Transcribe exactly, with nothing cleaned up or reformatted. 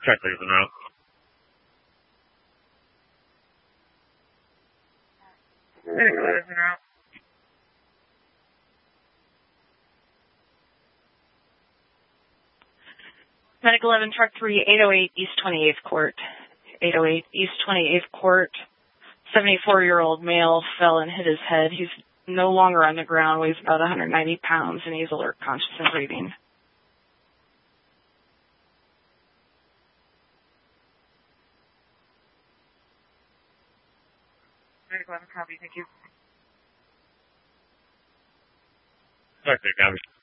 Check leaves en route. Medic leaves en route. Medic eleven, Truck three, eight oh eight East twenty-eighth Court. eight oh eight East twenty-eighth Court. seventy-four-year-old male fell and hit his head. He's no longer on the ground, weighs about one hundred ninety pounds, and he's alert, conscious, and breathing. Medic eleven, copy, thank you. Sorry, copy.